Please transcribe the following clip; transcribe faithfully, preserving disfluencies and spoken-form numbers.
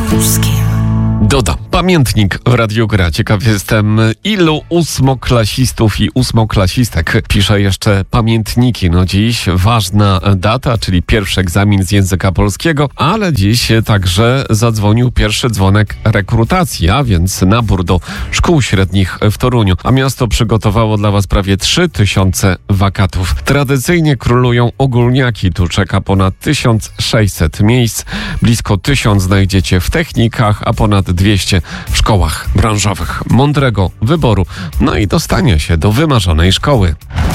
Opolskim. Dodam, pamiętnik w Radiu Gra. Ciekaw jestem, ilu ósmoklasistów i ósmoklasistek pisze jeszcze pamiętniki. No dziś ważna data, czyli pierwszy egzamin z języka polskiego, ale dziś także zadzwonił pierwszy dzwonek rekrutacji, a więc nabór do szkół średnich w Toruniu. A miasto przygotowało dla Was prawie trzy tysiące wakatów. Tradycyjnie królują ogólniaki. Tu czeka ponad tysiąc sześćset miejsc. Blisko tysiąc znajdziecie w technikach, a ponad dwieście w szkołach branżowych. Mądrego wyboru, no i dostania się do wymarzonej szkoły.